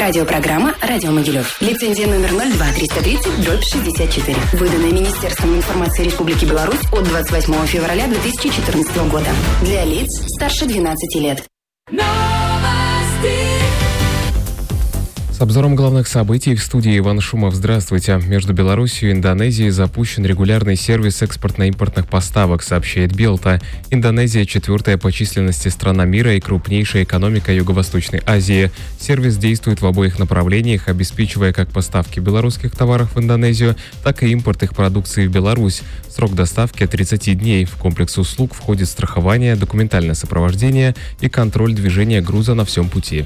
Радиопрограмма «Радио Могилев». Лицензия номер 02-330-64. Выданная Министерством информации Республики Беларусь от 28 февраля 2014 года. Для лиц старше 12 лет. С обзором главных событий в студии Иван Шумов. Здравствуйте. Между Беларусью и Индонезией запущен регулярный сервис экспортно-импортных поставок, сообщает Белта. Индонезия – 4-я по численности страна мира и крупнейшая экономика Юго-Восточной Азии. Сервис действует в обоих направлениях, обеспечивая как поставки белорусских товаров в Индонезию, так и импорт их продукции в Беларусь. Срок доставки 30 дней. В комплекс услуг входит страхование, документальное сопровождение и контроль движения груза на всем пути.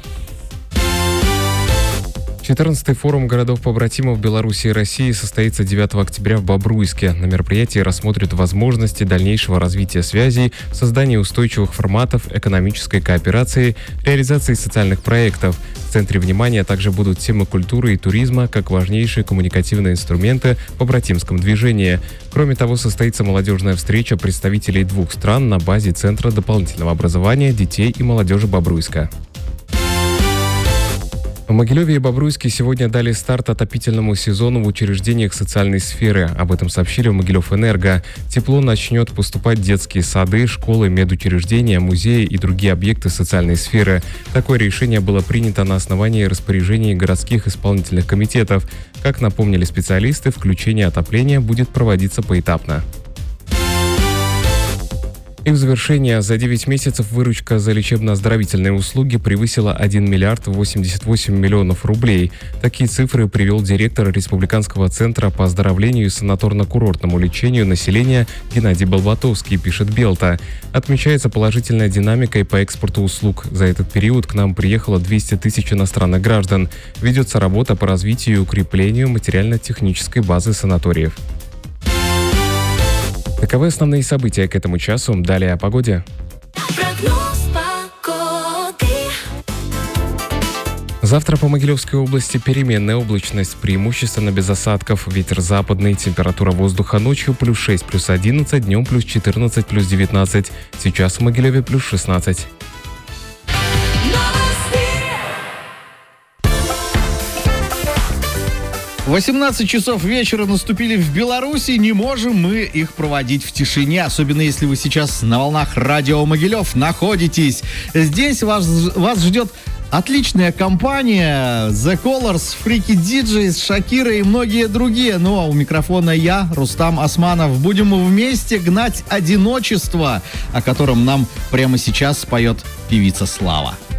14-й форум городов-побратимов Беларуси и России состоится 9 октября в Бобруйске. На мероприятии рассмотрят возможности дальнейшего развития связей, создания устойчивых форматов экономической кооперации, реализации социальных проектов. В центре внимания также будут темы культуры и туризма, как важнейшие коммуникативные инструменты в побратимском движении. Кроме того, состоится молодежная встреча представителей 2 стран на базе Центра дополнительного образования детей и молодежи Бобруйска. В Могилеве и Бобруйске сегодня дали старт отопительному сезону в учреждениях социальной сферы. Об этом сообщили в Могилев-Энерго. Тепло начнет поступать в детские сады, школы, медучреждения, музеи и другие объекты социальной сферы. Такое решение было принято на основании распоряжений городских исполнительных комитетов. Как напомнили специалисты, включение отопления будет проводиться поэтапно. И в завершение, за 9 месяцев выручка за лечебно-оздоровительные услуги превысила 1 миллиард 88 миллионов рублей. Такие цифры привел директор Республиканского центра по оздоровлению и санаторно-курортному лечению населения Геннадий Болбатовский, пишет Белта. Отмечается положительная динамика и по экспорту услуг. За этот период к нам приехало 200 тысяч иностранных граждан. Ведется работа по развитию и укреплению материально-технической базы санаториев. Таковы основные события к этому часу. Далее о погоде. Завтра по Могилевской области переменная облачность, преимущественно без осадков. Ветер западный, температура воздуха ночью +6, +11, днем +14, +19. Сейчас в Могилеве +16. 18 часов вечера наступили в Беларуси. Не можем мы их проводить в тишине, особенно если вы сейчас на волнах радио Могилев находитесь. Здесь вас ждет отличная компания The Colors, Freaky DJs, Шакира и многие другие. Ну а у микрофона я, Рустам Османов. Будем вместе гнать одиночество, о котором нам прямо сейчас споет певица Слава.